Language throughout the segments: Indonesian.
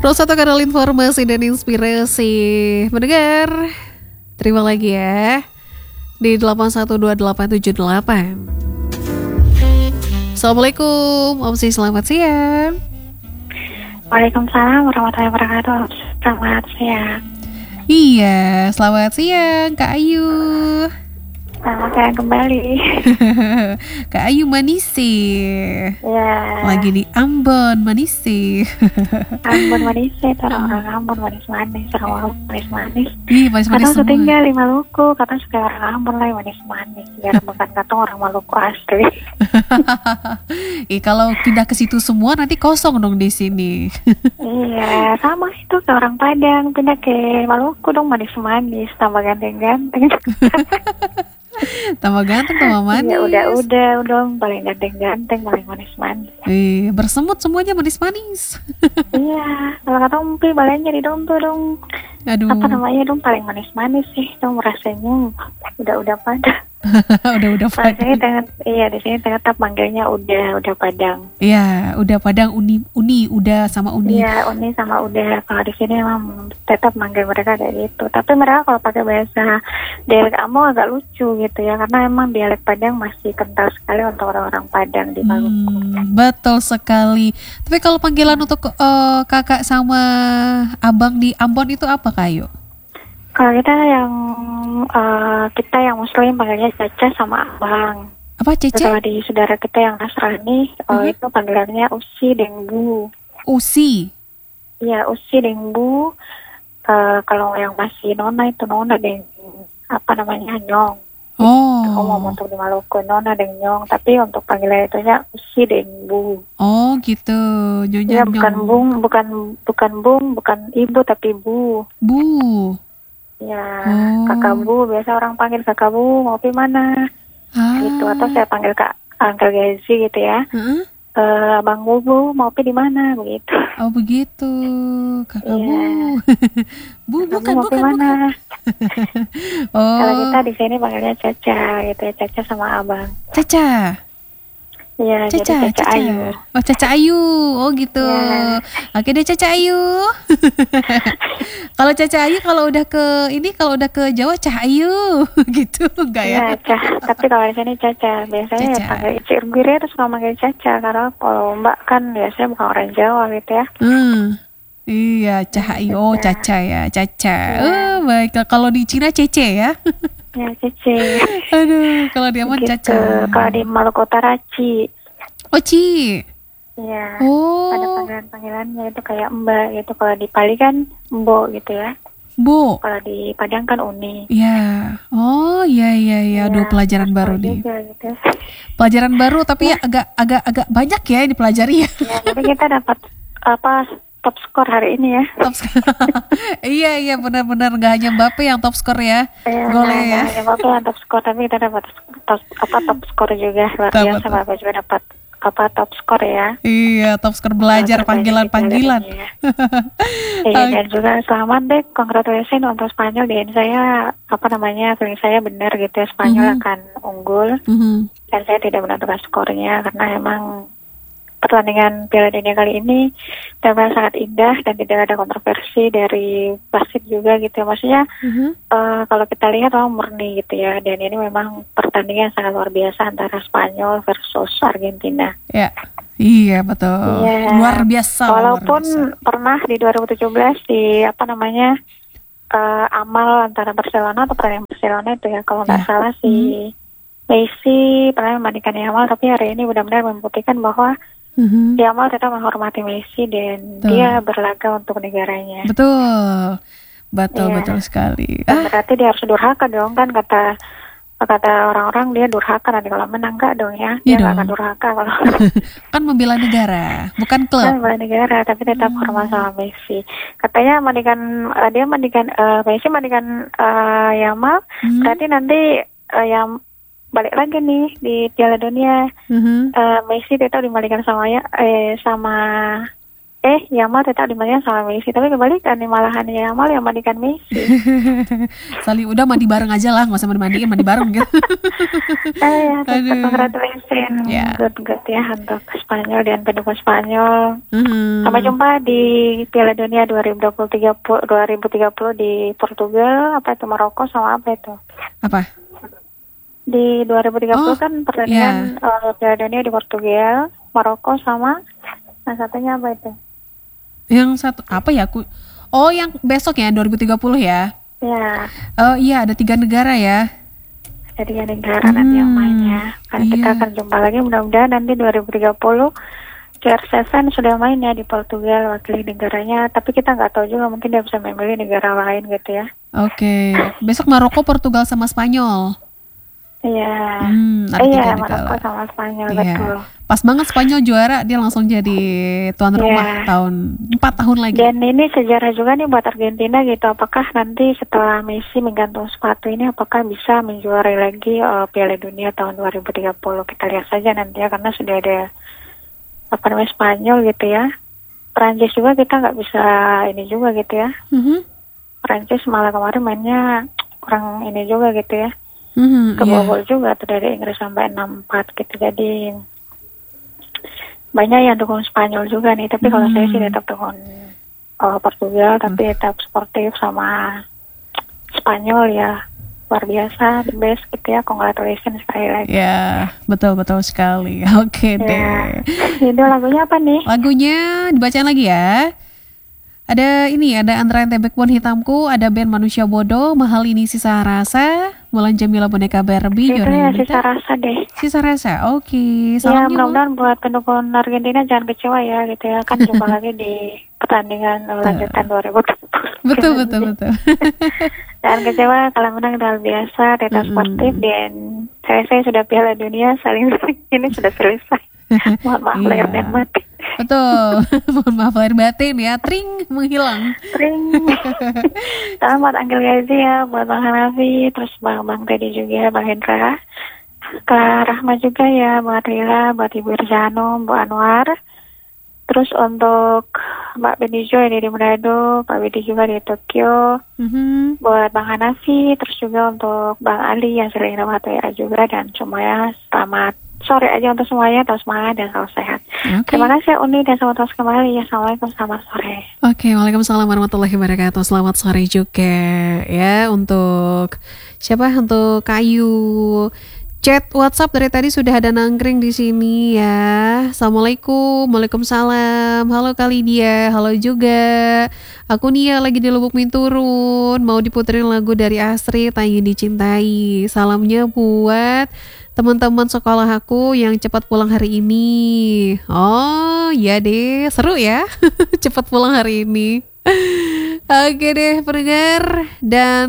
Satu kanal informasi dan inspirasi mendengar. Terima lagi ya di 812878. Assalamualaikum, Om Si, selamat siang. Waalaikumsalam warahmatullahi wabarakatuh. Selamat siang. Iya, selamat siang Kak Ayu. Selamat siang kembali. Kak Ayu Manisi. Ya. Lagi di Ambon Manisi. Ambon manis, orang-orang Ambon manis-manis, orang manis-manis. Ih, manis-manis Kadang semua. tinggal di Maluku, kadang suka orang Ambon lah manis-manis. Biar bukan katong orang Maluku asli. Ih, kalau pindah ke situ semua nanti kosong dong di sini. Iya, sama itu ke orang Padang, pindah ke Maluku dong manis-manis, tambah ganteng-ganteng. Tambah ganteng, tambah manis. Ya udah dong, paling ganteng-ganteng, paling manis-manis. Bersemut semuanya manis-manis. Iya, kalau kata umpi balenya di dong tuh dong. Aduh. Apa namanya dong paling manis-manis sih, dong rasanya udah pada. udah Di sini Padang. di sini tetap manggilnya udah Padang. Iya, udah Padang, uni, udah sama uni. Iya, Uni sama udah. Kalau di sini emang tetap manggil mereka dari itu. Tapi mereka kalau pakai bahasa dialek Ambon agak lucu gitu ya, karena emang dialek Padang masih kental sekali untuk orang-orang Padang di Maluku. Betul sekali. Tapi kalau panggilan untuk kakak sama abang di Ambon itu apa Kak Ayu? Kalau kita yang Muslim panggilnya Caca sama Abang. Apa Cece? Kalau di saudara kita yang Nasrani, itu panggilannya Usi Dengbu. Usi. Iya, Usi Dengbu. Kalau yang masih Nona itu Nona Deng, apa namanya, Nyong. Aku mau untuk di Maluku Nona Deng Nyong, tapi untuk panggilan itunya Usi Dengbu. Oh gitu. Iya, bukan ibu tapi bu. Bu. Ya, kakak bu, biasa orang panggil kakak bu, ngopi mana? Gitu, atau saya panggil kak Uncle Gazi gitu ya. Abang bu, ngopi di mana? Begitu. Oh begitu, kakak bu. Bu bukan. Mana? Kalau kita di sini panggilnya Caca gitu ya, Caca sama abang. Caca. Iya, jadi Caca Ayu. Oh, Caca Ayu. Oh gitu. Ya. Oke deh Caca Ayu. Kalau Caca Ayu kalau udah ke Jawa Cah Ayu gitu enggak ya? Iya, tapi kalau di sini Caca. Biasanya Caca. ya panggil Cirgiri terus kalau manggil Caca, karena kalau Mbak kan biasanya bukan orang Jawa gitu ya. Iya, Cah Ayu. Oh, Caca ya, Caca. Baik. Kalau di Cina Cece ya. Ya, Cece. Aduh, kalau di Ambon Gitu. Caca. Kalau di Maluku Utara Ci. Oh, Ci. Iya. Oh. Ada panggilannya itu kayak Mbak gitu. Kalau di Pali kan Mbo gitu ya. Bu. Kalau di Padang kan Uni. Iya. Oh, iya. Aduh, pelajaran baru nih. Gitu. Pelajaran baru tapi ya agak banyak ya yang dipelajari ya. Ya, tapi kita dapat top skor hari ini ya. Top skor. Iya benar-benar nggak hanya Mbappe yang top skor ya. Golnya ya. Ya, Mbappe yang top skor, tapi kita dapat top skor juga luar biasa. Mbappe juga dapat top skor ya. Iya, top skor belajar panggilan-panggilan. Iya, dan juga selamat deh, congratulations untuk Spanyol. Dan saya feeling saya benar gitu ya, Spanyol akan unggul. Dan saya tidak menentukan skornya karena emang pertandingan Piala Dunia kali ini memang sangat indah dan tidak ada kontroversi dari wasit juga gitu ya. Maksudnya kalau kita lihat memang murni gitu ya, dan ini memang pertandingan sangat luar biasa antara Spanyol versus Argentina. Ya, iya betul. Ya, luar biasa. Walaupun pernah di 2017 di amal antara Barcelona atau pertandingan Barcelona itu ya, kalau nggak salah si Messi pernah membandingkan Yamal, tapi hari ini benar-benar membuktikan bahwa Yamal tetap menghormati Messi dan dia berlaga untuk negaranya. Betul Ya. sekali. Berarti dia harus durhaka dong, kan kata orang-orang dia durhaka nanti kalau menang, enggak dong ya. Dia nggak akan durhaka kalau kan membela negara, bukan klub. Kan membela negara, tapi tetap hormat sama Messi. Katanya Messi mandikan Yamal, berarti nanti yang balik lagi nih di Piala Dunia. Messi tetap dimandikan sama Yamal tetap dimandikan sama Messi, tapi kebalikan nih, malahan Yamal yang mandikan Messi. Saling udah mandi bareng aja lah, nggak usah mandi bareng gitu. Congratulations, good ya untuk Spanyol dan pendukung Spanyol. Sampai jumpa di Piala Dunia 2030 di Portugal, apa itu Maroko sama apa itu? Apa? Di 2030 kan pertandingan Piala Dunia di Portugal, Maroko sama satunya apa itu? Yang satu apa ya aku? Oh, yang besok ya 2030 ya? Ya. Oh iya, ada 3 negara ya. Ada 3 negara nanti yang mainnya. Kan kita akan jumpa lagi mudah-mudahan nanti 2030 CR7 sudah main ya di Portugal wakili negaranya. Tapi kita nggak tahu juga, mungkin dia bisa memilih negara lain gitu ya. Oke. Besok Maroko, Portugal sama Spanyol. Iya. Maroko sama Spanyol betul. Pas banget Spanyol juara, dia langsung jadi tuan rumah 4 tahun lagi. Dan ini sejarah juga nih buat Argentina gitu. Apakah nanti setelah Messi menggantung sepatu ini, apakah bisa menjuarai lagi Piala Dunia tahun 2030? Kita lihat saja nanti ya, karena sudah ada Spanyol gitu ya. Perancis juga kita nggak bisa ini juga gitu ya. Perancis malah kemarin mainnya kurang ini juga gitu ya. Kebobol juga tuh dari Inggris sampai 6-4 gitu. Jadi banyak yang dukung Spanyol juga nih, tapi kalau saya sih tetap dukung Portugal, tapi tetap sportif sama Spanyol ya. Luar biasa, the best gitu ya. Congratulations sekali lagi. Ya, betul sekali. Oke deh. Itu lagunya apa nih? Lagunya dibacain lagi ya. Ada antara Tebek Bon Hitamku, ada band Manusia Bodoh, Mahal Ini Sisa Rasa, Mulan Jamila Boneka Barbie. Itu ya Sisa Rasa deh. Sisa Rasa, oke. Ya mudah-mudahan buat pendukung Argentina jangan kecewa ya gitu ya. Kan jumpa lagi di pertandingan lanjutan 2020. Betul. Jangan kecewa, kalau menang udah biasa, tetap sportif, dan saya sudah Piala Dunia, saling ini sudah selesai. Mohon maaf lahir dan batin. Betul. Mohon maaf lahir batin ya. Tring menghilang. Tring. Salam buat Uncle Gazi ya, buat Bang Hanafi, terus Bang Teddy juga, Bang Hendra, Kak Rahma juga ya, buat Rila, buat Ibu Irjano, Bu Anwar. Terus untuk Mbak Benijo ini di Manado, Pak Bedi juga di Tokyo, buat Bang Hanafi, terus juga untuk Bang Ali yang sering rawat WA juga, dan semuanya selamat sore aja untuk semuanya, terus semangat dan selalu sehat. Terima kasih Uni, dan selamat terus kembali ya. Assalamualaikum, selamat sore. Oke, waalaikumsalam warahmatullahi wabarakatuh. Selamat sore juga ya untuk siapa? Untuk Kayu. Chat WhatsApp dari tadi sudah ada nangkring di sini ya. Assalamualaikum, waalaikumsalam. Halo kali dia, halo juga. Aku Nia lagi di Lubuk Minturun, mau diputerin lagu dari Astrid, Tak Ingin Dicintai. Salamnya buat teman-teman sekolah aku yang cepat pulang hari ini. Oh iya deh, seru ya. Cepat pulang hari ini. Oke deh pendengar. Dan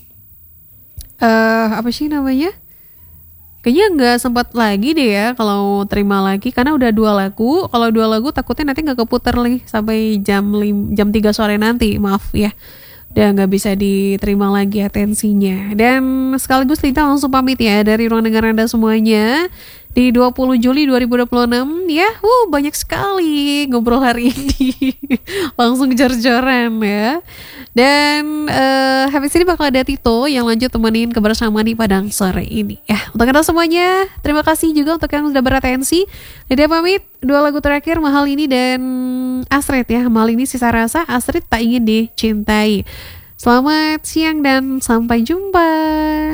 apa sih namanya? Kayaknya nggak sempat lagi deh ya kalau terima lagi, karena udah 2 lagu. Kalau 2 lagu takutnya nanti nggak keputar lagi sampai jam 3 sore nanti. Maaf ya, udah nggak bisa diterima lagi atensinya. Dan sekaligus Lita langsung pamit ya dari ruang dengar Anda semuanya di 20 Juli 2026 ya. Banyak sekali ngobrol hari ini. Langsung jor-joran ya. Dan habis ini bakal ada Tito yang lanjut temenin kebersamaan di Padang sore ini ya. Untuk Anda semuanya, terima kasih juga untuk yang sudah beratensi. Lidia pamit, 2 lagu terakhir, Mahal Ini dan Astrid ya. Mahal Ini Sisa Rasa, Astrid Tak Ingin Dicintai. Selamat siang dan sampai jumpa.